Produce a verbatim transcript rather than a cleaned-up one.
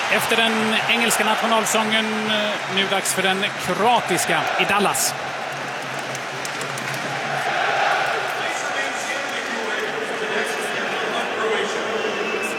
Efter den engelska nationalsången, nu dags för den kroatiska i Dallas.